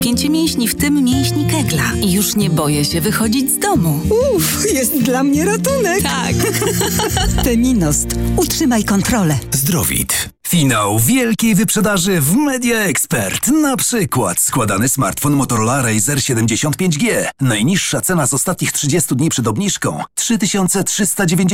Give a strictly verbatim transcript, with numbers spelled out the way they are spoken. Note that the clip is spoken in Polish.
Pięcie mięśni, w tym mięśni kegla. I już nie boję się wychodzić z domu. Uff, jest dla mnie ratunek. Tak. Feminost. Utrzymaj kontrolę. Zdrowit. Finał wielkiej wyprzedaży w Media Expert. Na przykład składany smartfon Motorola Razr siedemdziesiąt pięć G. Najniższa cena z ostatnich trzydziestu dni przed obniżką trzy tysiące trzysta dziewięćdziesiąt